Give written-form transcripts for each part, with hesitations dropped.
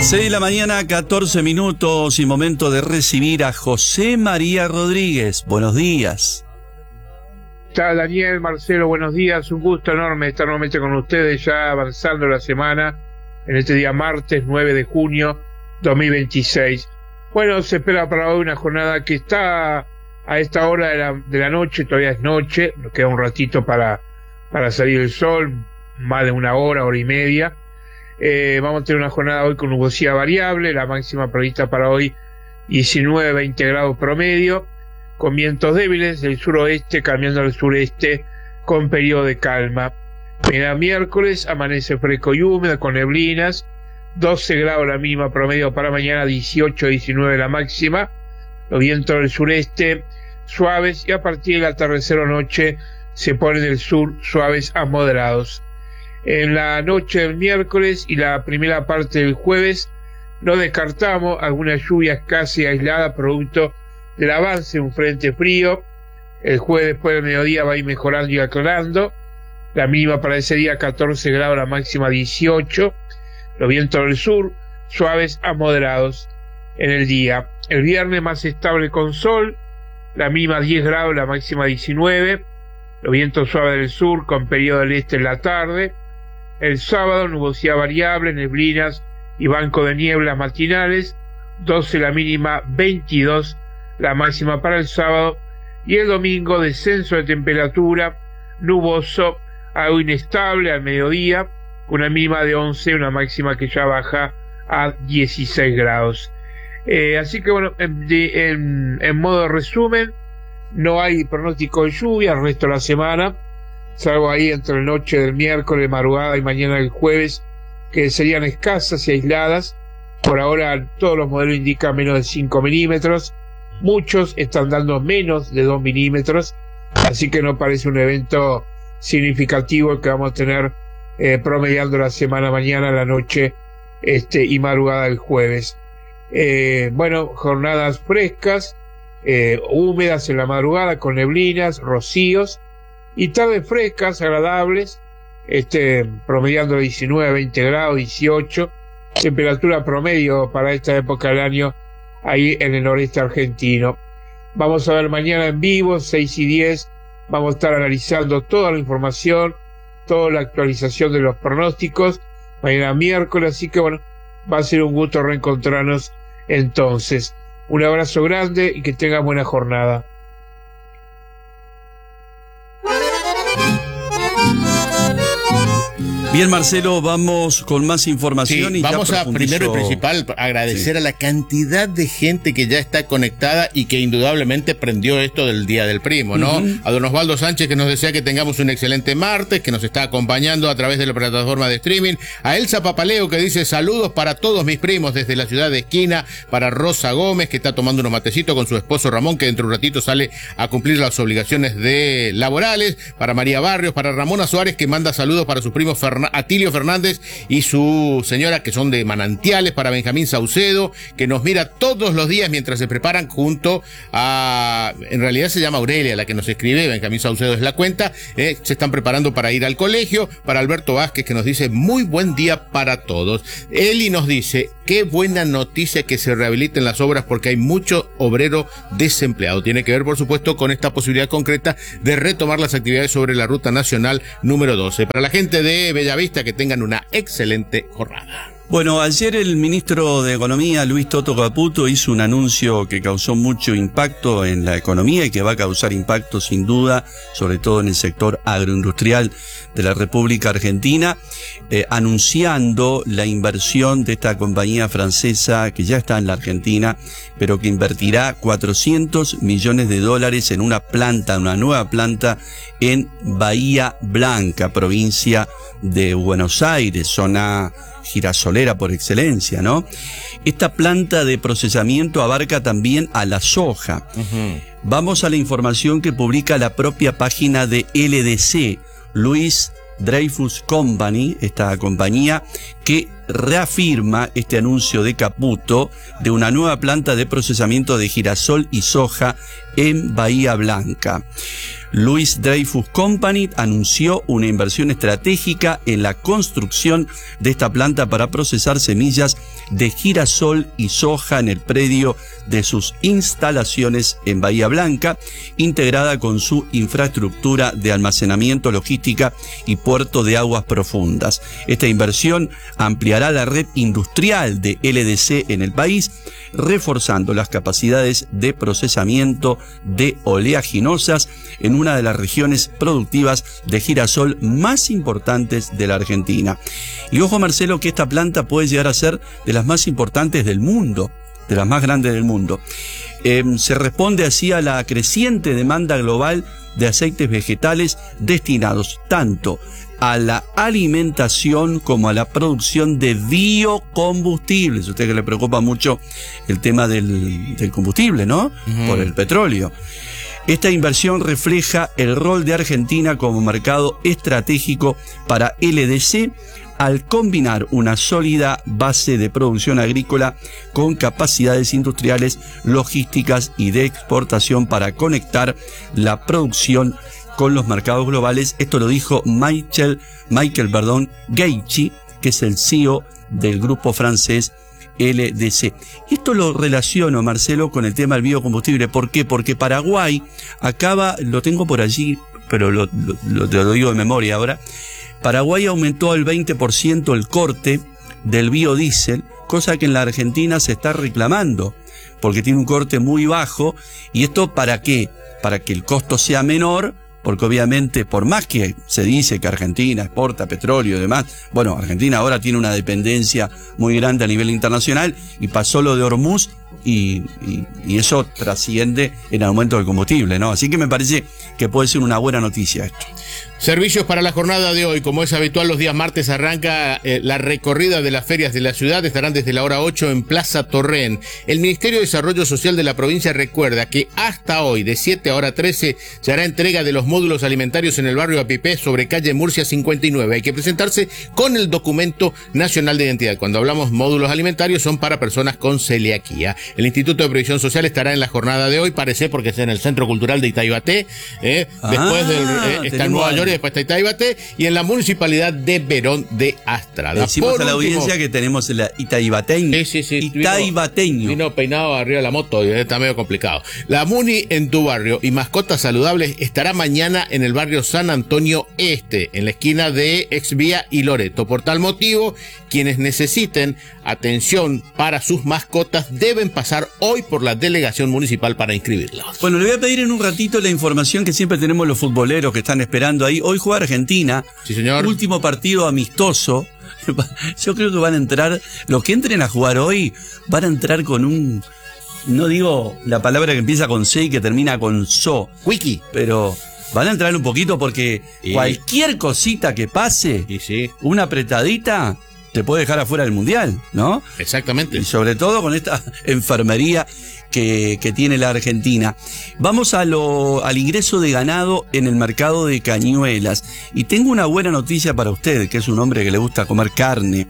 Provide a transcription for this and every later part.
6 de la mañana, 14 minutos y momento de recibir a José María Rodríguez. Buenos días. Está Daniel, Marcelo, buenos días. Un gusto enorme estar nuevamente con ustedes, ya avanzando la semana, en este día martes 9 de junio 2026. Bueno, se espera para hoy una jornada que está a esta hora de la noche, todavía es noche, nos queda un ratito para salir el sol, más de una hora y media. Vamos a tener una jornada hoy con nubosidad variable, la máxima prevista para hoy 19-20 grados promedio, con vientos débiles del suroeste cambiando al sureste con periodo de calma. Mañana miércoles amanece fresco y húmedo con neblinas, 12 grados la mínima promedio para mañana, 18-19 la máxima, los vientos del sureste suaves y a partir del atardecer o noche se ponen del sur suaves a moderados. En la noche del miércoles y la primera parte del jueves no descartamos alguna lluvia escasa y aislada producto del avance de un frente frío. El jueves después del mediodía va a ir mejorando y aclarando. La mínima para ese día 14 grados, la máxima 18. Los vientos del sur suaves a moderados en el día. El viernes más estable con sol, la mínima 10 grados, la máxima 19. Los vientos suaves del sur con periodo del este en la tarde. El sábado nubosidad variable, neblinas y banco de nieblas matinales, 12 la mínima, 22 la máxima para el sábado. Y el domingo descenso de temperatura, nuboso, algo inestable al mediodía, con una mínima de 11, una máxima que ya baja a 16 grados. Así que bueno, en modo de resumen, no hay pronóstico de lluvia el resto de la semana, salvo ahí entre la noche del miércoles, madrugada y mañana del jueves, que serían escasas y aisladas. Por ahora todos los modelos indican menos de 5 milímetros, muchos están dando menos de 2 milímetros, así que no parece un evento significativo el que vamos a tener promediando la semana mañana, la noche y madrugada del jueves. Bueno, jornadas frescas, húmedas en la madrugada con neblinas, rocíos, y tardes frescas, agradables, promediando 19, 20 grados, 18, temperatura promedio para esta época del año ahí en el noreste argentino. Vamos a ver mañana en vivo, 6 y 10, vamos a estar analizando toda la información, toda la actualización de los pronósticos, mañana miércoles, así que bueno, va a ser un gusto reencontrarnos entonces. Un abrazo grande y que tengan buena jornada. Bien, Marcelo, vamos con más información. Sí, y vamos ya a primero y principal agradecer a la cantidad de gente que ya está conectada y que indudablemente prendió esto del Día del Primo, ¿no? A don Osvaldo Sánchez, que nos desea que tengamos un excelente martes, que nos está acompañando a través de la plataforma de streaming, a Elsa Papaleo, que dice saludos para todos mis primos desde la ciudad de Esquina, para Rosa Gómez, que está tomando unos matecitos con su esposo Ramón, que dentro de un ratito sale a cumplir las obligaciones laborales, para María Barrios, para Ramona Suárez, que manda saludos para sus primos Atilio Fernández y su señora, que son de Manantiales, para Benjamín Saucedo, que nos mira todos los días mientras se preparan junto a, en realidad se llama Aurelia la que nos escribe, Benjamín Saucedo es la cuenta, se están preparando para ir al colegio, para Alberto Vázquez, que nos dice muy buen día para todos. Eli nos dice, qué buena noticia que se rehabiliten las obras porque hay mucho obrero desempleado. Tiene que ver, por supuesto, con esta posibilidad concreta de retomar las actividades sobre la Ruta Nacional número 12. Para la gente de Bellavista, que tengan una excelente jornada. Bueno, ayer el ministro de Economía, Luis Toto Caputo, hizo un anuncio que causó mucho impacto en la economía y que va a causar impacto sin duda, sobre todo en el sector agroindustrial de la República Argentina, anunciando la inversión de esta compañía francesa que ya está en la Argentina, pero que invertirá $400 millones en una nueva planta en Bahía Blanca, provincia de Buenos Aires, zona girasolera por excelencia, ¿no? Esta planta de procesamiento abarca también a la soja. Vamos a la información que publica la propia página de LDC, Louis Dreyfus Company, esta compañía que reafirma este anuncio de Caputo de una nueva planta de procesamiento de girasol y soja en Bahía Blanca. Louis Dreyfus Company anunció una inversión estratégica en la construcción de esta planta para procesar semillas de girasol y soja en el predio de sus instalaciones en Bahía Blanca, integrada con su infraestructura de almacenamiento, logística y puerto de aguas profundas. Esta inversión ampliará la red industrial de LDC en el país, reforzando las capacidades de procesamiento de oleaginosas en una de las regiones productivas de girasol más importantes de la Argentina. Y ojo, Marcelo, que esta planta puede llegar a ser de las más importantes del mundo, de las más grandes del mundo. Se responde así a la creciente demanda global de aceites vegetales destinados tanto a la alimentación como a la producción de biocombustibles. A usted que le preocupa mucho el tema del combustible, ¿no? Por el petróleo. Esta inversión refleja el rol de Argentina como mercado estratégico para LDC al combinar una sólida base de producción agrícola con capacidades industriales, logísticas y de exportación para conectar la producción con los mercados globales. Esto lo dijo Michael Geichi, que es el CEO del grupo francés LDC. Y esto lo relaciono, Marcelo, con el tema del biocombustible. ¿Por qué? Porque Paraguay acaba, lo tengo por allí, pero te lo digo de memoria ahora. Paraguay aumentó al 20% el corte del biodiesel, cosa que en la Argentina se está reclamando, porque tiene un corte muy bajo. ¿Y esto para qué? Para que el costo sea menor, porque obviamente, por más que se dice que Argentina exporta petróleo y demás, bueno, Argentina ahora tiene una dependencia muy grande a nivel internacional y pasó lo de Hormuz y eso trasciende el aumento del combustible, ¿no? Así que me parece que puede ser una buena noticia esto. Servicios para la jornada de hoy. Como es habitual, los días martes arranca la recorrida de las ferias de la ciudad. Estarán desde la hora 8 en Plaza Torrén. El Ministerio de Desarrollo Social de la provincia recuerda que hasta hoy, de 7 a hora 13, se hará entrega de los módulos alimentarios en el barrio Apipé, sobre calle Murcia 59. Hay que presentarse con el documento nacional de identidad. Cuando hablamos módulos alimentarios, son para personas con celiaquía. El Instituto de Previsión Social estará en la jornada de hoy, parece, porque está en el Centro Cultural de Itaibaté. Después está en Nueva York y después está Itaibaté, y en la Municipalidad de Verón de Astrada. Decimos a la audiencia que tenemos el Itaibateño. Sí. Itaibateño. Vino peinado arriba de la moto y está medio complicado. La Muni en tu barrio y Mascotas Saludables estará mañana en el barrio San Antonio Este, en la esquina de Exvía y Loreto. Por tal motivo, quienes necesiten atención para sus mascotas deben pasar hoy por la delegación municipal para inscribirlas. Bueno, le voy a pedir en un ratito la información que siempre tenemos los futboleros que están esperando ahí. Hoy juega Argentina. Sí, señor. Último partido amistoso. Yo creo que van a entrar, los que entren a jugar hoy, van a entrar con un, no digo la palabra que empieza con C y que termina con SO. Wiki. Pero van a entrar un poquito porque cualquier cosita que pase, una apretadita, te puede dejar afuera del Mundial, ¿no? Exactamente. Y sobre todo con esta enfermería que tiene la Argentina. Vamos al ingreso de ganado en el mercado de Cañuelas. Y tengo una buena noticia para usted, que es un hombre que le gusta comer carne.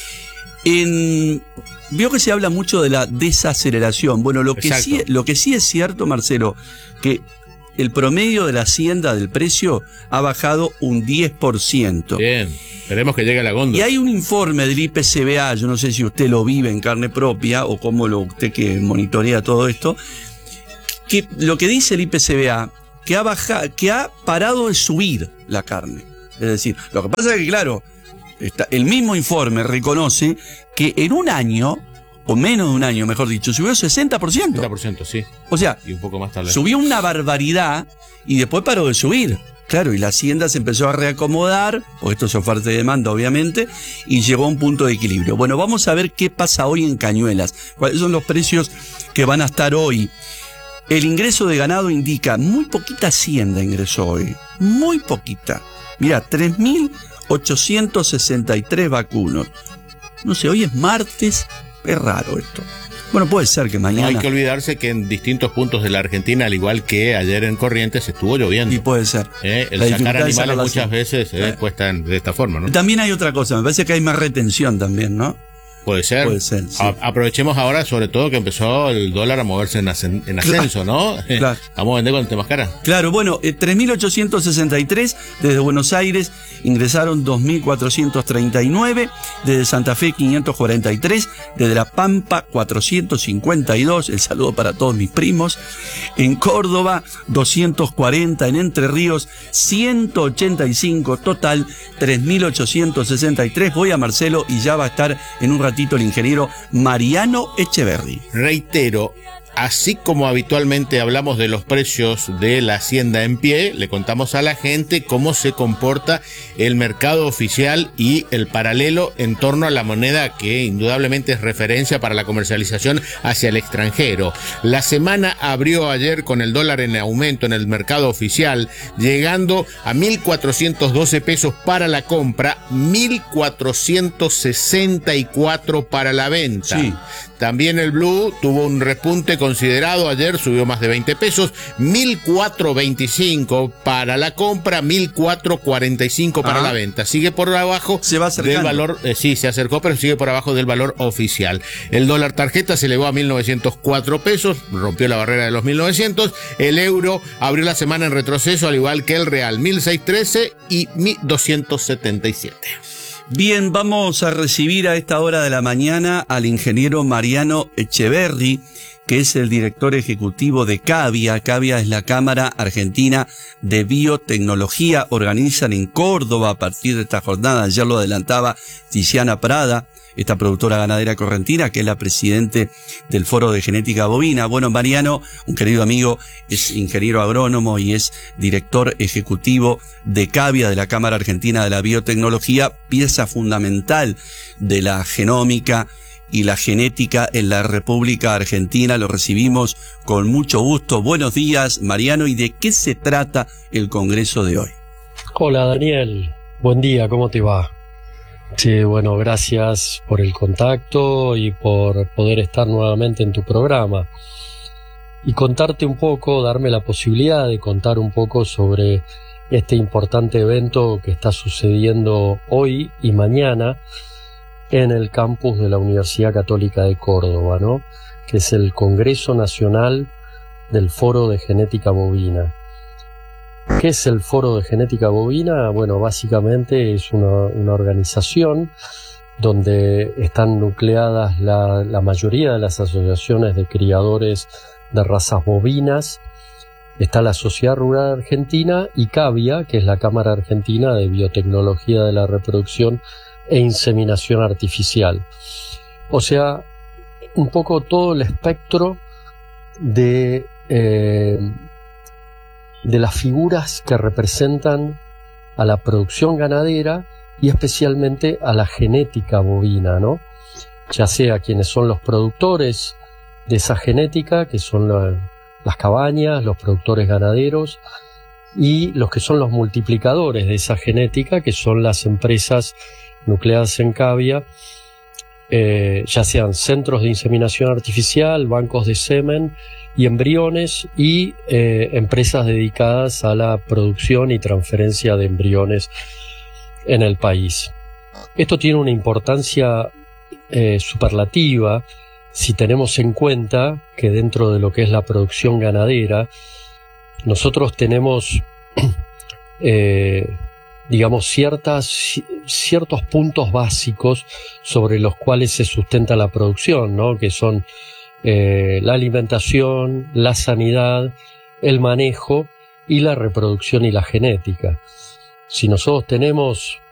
Vio que se habla mucho de la desaceleración. Bueno, lo que sí es cierto, Marcelo, que el promedio de la hacienda del precio ha bajado un 10%. Bien, esperemos que llegue a la góndola. Y hay un informe del IPCBA, yo no sé si usted lo vive en carne propia o cómo usted que monitorea todo esto, que lo que dice el IPCBA, que ha parado de subir la carne. Es decir, lo que pasa es que, claro, el mismo informe reconoce que en un año, o menos de un año, mejor dicho, subió 60%. 60%, sí. O sea, y un poco más tarde. Subió una barbaridad y después paró de subir. Claro, y la hacienda se empezó a reacomodar, porque esto es oferta y demanda, obviamente, y llegó a un punto de equilibrio. Bueno, vamos a ver qué pasa hoy en Cañuelas. ¿Cuáles son los precios que van a estar hoy? El ingreso de ganado indica, muy poquita hacienda ingresó hoy. Muy poquita. Mira, 3.863 vacunos. No sé, hoy es martes. Es raro esto. Bueno, puede ser que mañana... No hay que olvidarse que en distintos puntos de la Argentina, al igual que ayer en Corrientes, estuvo lloviendo. Y puede ser. El sacar animales muchas veces cuesta de esta forma, ¿no? También hay otra cosa, me parece que hay más retención también, ¿no? Puede ser. Puede ser, sí. Aprovechemos ahora, sobre todo, que empezó el dólar a moverse en ascenso, ¿no? Claro. Vamos a vender con el tema cara. Claro, bueno, 3.863 desde Buenos Aires ingresaron 2.439, desde Santa Fe 543, desde La Pampa 452, el saludo para todos mis primos, en Córdoba 240, en Entre Ríos 185, total 3.863. Voy a Marcelo y ya va a estar en un ratito el ingeniero Mariano Echeverri. Reitero, así como habitualmente hablamos de los precios de la hacienda en pie, le contamos a la gente cómo se comporta el mercado oficial y el paralelo en torno a la moneda que indudablemente es referencia para la comercialización hacia el extranjero. La semana abrió ayer con el dólar en aumento en el mercado oficial, llegando a 1.412 pesos para la compra, 1.464 para la venta. Sí. También el blue tuvo un repunte considerado ayer, subió más de 20 pesos, 1.425 para la compra, 1.445 para la venta. Sigue por abajo del valor, sí, se acercó, pero sigue por abajo del valor oficial. El dólar tarjeta se elevó a 1.904 pesos, rompió la barrera de los 1.900. El euro abrió la semana en retroceso, al igual que el real, 1.613 y 1.277. Bien, vamos a recibir a esta hora de la mañana al ingeniero Mariano Echeverri, que es el director ejecutivo de Cavia. Cavia es la Cámara Argentina de Biotecnología. Organizan en Córdoba a partir de esta jornada, ayer lo adelantaba Tiziana Prada, esta productora ganadera correntina, que es la presidente del Foro de Genética Bovina. Bueno, Mariano, un querido amigo, es ingeniero agrónomo y es director ejecutivo de Cavia, de la Cámara Argentina de la Biotecnología, pieza fundamental de la genómica y la genética en la República Argentina. Lo recibimos con mucho gusto. Buenos días, Mariano. ¿Y de qué se trata el Congreso de hoy? Hola, Daniel. Buen día, ¿cómo te va? Sí, bueno, gracias por el contacto y por poder estar nuevamente en tu programa. Y contarte un poco, darme la posibilidad de contar un poco sobre este importante evento que está sucediendo hoy y mañana en el campus de la Universidad Católica de Córdoba, ¿no? Que es el Congreso Nacional del Foro de Genética Bovina. ¿Qué es el Foro de Genética Bovina? Bueno, básicamente es una organización donde están nucleadas la mayoría de las asociaciones de criadores de razas bovinas. Está la Sociedad Rural Argentina y Cavia, que es la Cámara Argentina de Biotecnología de la Reproducción e Inseminación Artificial. O sea, un poco todo el espectro de las figuras que representan a la producción ganadera y especialmente a la genética bovina, ¿no? Ya sea quienes son los productores de esa genética, que son las cabañas, los productores ganaderos, y los que son los multiplicadores de esa genética, que son las empresas nucleadas en Cavia, ya sean centros de inseminación artificial, bancos de semen y embriones, y empresas dedicadas a la producción y transferencia de embriones en el país. Esto tiene una importancia superlativa si tenemos en cuenta que dentro de lo que es la producción ganadera, nosotros tenemos digamos ciertos puntos básicos sobre los cuales se sustenta la producción, ¿no? Que son la alimentación, la sanidad, el manejo y la reproducción y la genética. Si nosotros tenemos